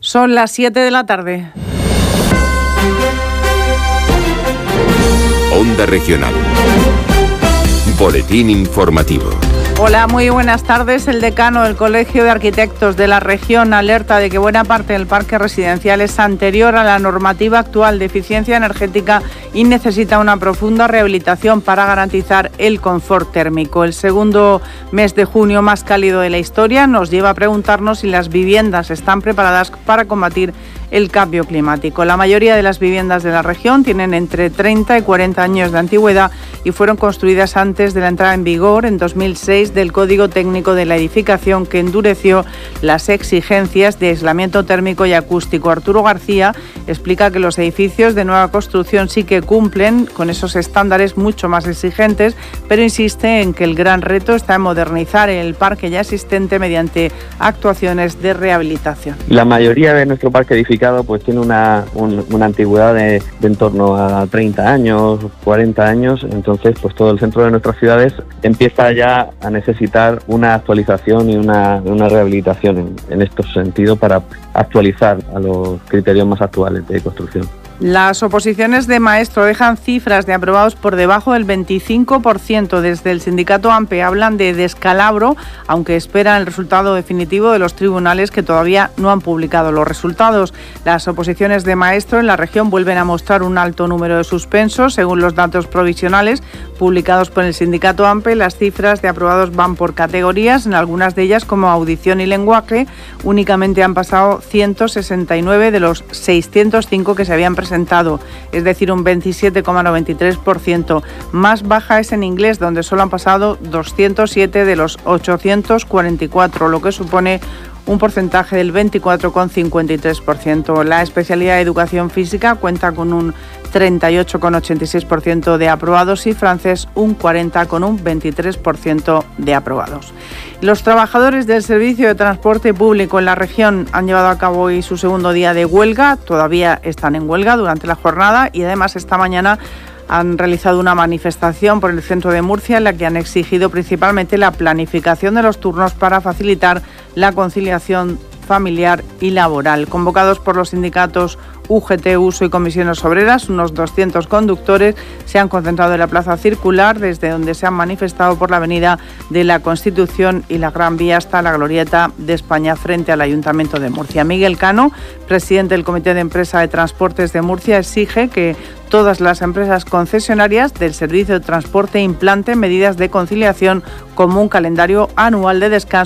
Son las 7 de la tarde. Onda Regional. Boletín informativo. Hola, muy buenas tardes. El decano del Colegio de Arquitectos de la región alerta de que buena parte del parque residencial es anterior a la normativa actual de eficiencia energética y necesita una profunda rehabilitación para garantizar el confort térmico. El segundo mes de junio más cálido de la historia nos lleva a preguntarnos si las viviendas están preparadas para combatir el cambio climático. La mayoría de las viviendas de la región tienen entre 30 y 40 años de antigüedad y fueron construidas antes de la entrada en vigor en 2006 del Código Técnico de la Edificación, que endureció las exigencias de aislamiento térmico y acústico. Arturo García explica que los edificios de nueva construcción sí que cumplen con esos estándares mucho más exigentes, pero insiste en que el gran reto está en modernizar el parque ya existente mediante actuaciones de rehabilitación. La mayoría de nuestro parque edificado pues tiene una antigüedad de en torno a 30 años, 40 años, entonces pues todo el centro de nuestras ciudades empieza ya a necesitar una actualización y una rehabilitación en estos sentidos para actualizar a los criterios más actuales de construcción. Las oposiciones de maestro dejan cifras de aprobados por debajo del 25%. Desde el sindicato AMPE hablan de descalabro, aunque esperan el resultado definitivo de los tribunales, que todavía no han publicado los resultados. Las oposiciones de maestro en la región vuelven a mostrar un alto número de suspensos. Según los datos provisionales publicados por el sindicato AMPE, las cifras de aprobados van por categorías. En algunas de ellas, como audición y lenguaje, únicamente han pasado 169 de los 605 que se habían presentado, es decir, un 27,93%. Más baja es en inglés, donde solo han pasado 207 de los 844, lo que supone un porcentaje del 24,53%. La especialidad de educación física cuenta con un 38,86% de aprobados y francés un 40,23% de aprobados. Los trabajadores del servicio de transporte público en la región han llevado a cabo hoy su segundo día de huelga. Todavía están en huelga durante la jornada y además esta mañana han realizado una manifestación por el centro de Murcia en la que han exigido principalmente la planificación de los turnos para facilitar la conciliación familiar y laboral. Convocados por los sindicatos UGT, USO y Comisiones Obreras, unos 200 conductores se han concentrado en la Plaza Circular, desde donde se han manifestado por la Avenida de la Constitución y la Gran Vía hasta la Glorieta de España frente al Ayuntamiento de Murcia. Miguel Cano, presidente del Comité de Empresa de Transportes de Murcia, exige que todas las empresas concesionarias del servicio de transporte implanten medidas de conciliación como un calendario anual de descanso